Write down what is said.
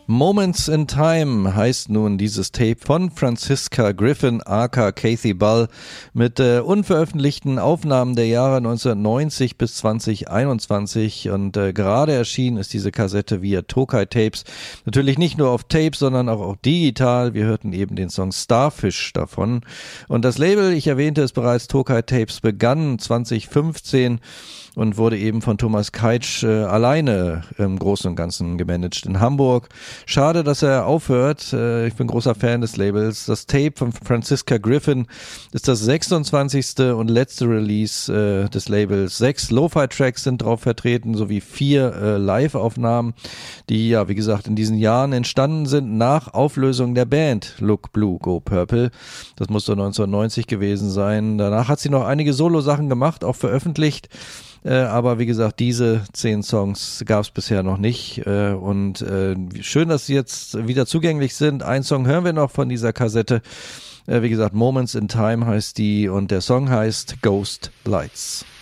Moments in Time heißt nun dieses Tape von Franziska Griffin aka Kathy Bull mit unveröffentlichten Aufnahmen der Jahre 1990 bis 2021 und gerade erschienen ist diese Kassette via Tokai Tapes. Natürlich nicht nur auf Tape, sondern auch digital. Wir hörten eben den Song Starfish davon und das Label, ich erwähnte es bereits, Tokai Tapes begann 2015 und wurde eben von Thomas Keitsch alleine im Großen und Ganzen gemanagt in Hamburg. Schade, dass er aufhört. Ich bin großer Fan des Labels. Das Tape von Franziska Griffin ist das 26. und letzte Release des Labels. 6 Lo-Fi-Tracks sind drauf vertreten, sowie 4 Live-Aufnahmen, die ja, wie gesagt, in diesen Jahren entstanden sind nach Auflösung der Band Look Blue, Go Purple. Das musste 1990 gewesen sein. Danach hat sie noch einige Solo-Sachen gemacht, auch veröffentlicht. Aber wie gesagt, diese 10 Songs gab es bisher noch nicht und schön, dass sie jetzt wieder zugänglich sind. Ein Song hören wir noch von dieser Kassette. Wie gesagt, Moments in Time heißt die und der Song heißt Ghost Lights.